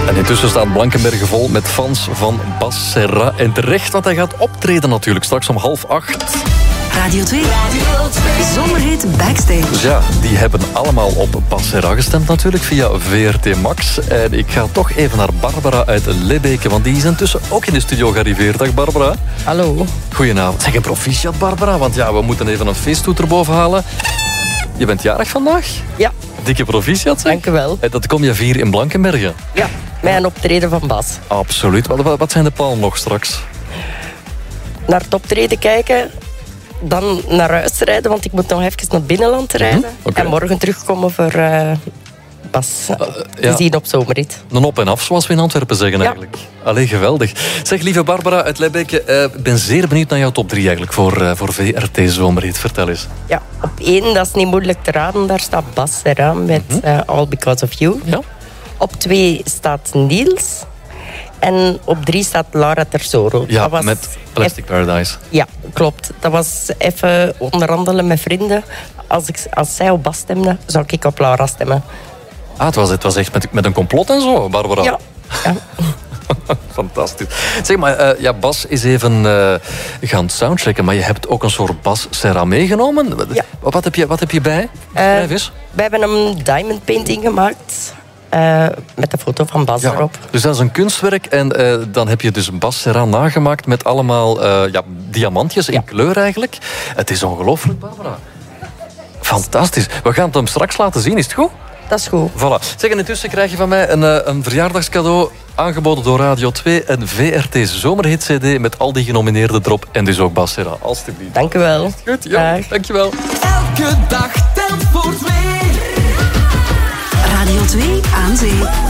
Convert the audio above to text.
En intussen staat Blankenberge vol met fans van Bas Serra. En terecht, want hij gaat optreden natuurlijk straks om 7:30. Radio 2. Zomerhit Backstage. Dus ja, die hebben allemaal op Bas Serra gestemd natuurlijk via VRT Max. En ik ga toch even naar Barbara uit Lebbeke, want die is intussen ook in de studio gearriveerd. Dag Barbara. Hallo. Goedenavond. Zeg een proficiat Barbara, want ja, we moeten even een feesttoeter boven halen. Je bent jarig vandaag? Ja. Dikke proficiat zeg. Dank u wel. En dat kom je vieren in Blankenberge? Ja, met een optreden van Bas. Absoluut. Wat zijn de plannen nog straks? Naar het optreden kijken, dan naar huis rijden, want ik moet nog even naar het binnenland rijden. Okay. En morgen terugkomen voor Bas te zien op Zomerhit. Een op en af, zoals we in Antwerpen zeggen eigenlijk. Allee, geweldig. Zeg, lieve Barbara uit Lebbeke, ik ben zeer benieuwd naar jouw top 3 eigenlijk voor VRT Zomerhit. Vertel eens. Ja, op 1, dat is niet moeilijk te raden, daar staat Bas Serra met All Because of You. Ja. Op 2 staat Niels. En op 3 staat Laura Terzoro. Ja, dat was met Plastic Paradise. Ja, klopt. Dat was even onderhandelen met vrienden. Als zij op Bas stemde, zou ik op Laura stemmen. Ah, het was echt met een complot en zo, Barbara. Ja. Fantastisch. Zeg maar, Bas is even gaan soundchecken, maar je hebt ook een soort Bas Serra meegenomen. Ja. Wat heb je bij? Schrijf eens. Wij hebben een diamond painting gemaakt. Met de foto van Bas erop. Dus dat is een kunstwerk en dan heb je dus Bas Serra nagemaakt met allemaal diamantjes in kleur eigenlijk. Het is ongelooflijk, Barbara. Fantastisch. We gaan het hem straks laten zien, is het goed? Dat is goed. Voilà. Zeg, en intussen krijg je van mij een verjaardagscadeau aangeboden door Radio 2. Een VRT Zomerhit CD met al die genomineerden erop. En dus ook Bas Serra, alstublieft. Dank u wel. Goed, ja, dankjewel. Elke dag telt voor 2. Radio 2 aan zee.